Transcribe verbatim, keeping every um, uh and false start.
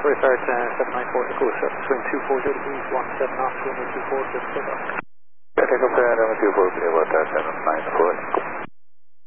Restart uh, seven nine four to go set swing two four zero degrees, one seven knots, runway two four, just set up. Take up there, runway two four, clear water, seven nine four.